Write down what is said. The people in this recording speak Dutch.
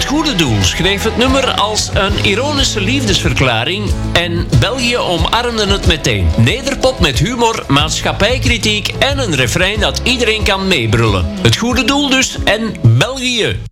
Het Goede Doel schreef het nummer als een ironische liefdesverklaring en België omarmde het meteen. Nederpop met humor, maatschappijkritiek en een refrein dat iedereen kan meebrullen. Het Goede Doel dus en België.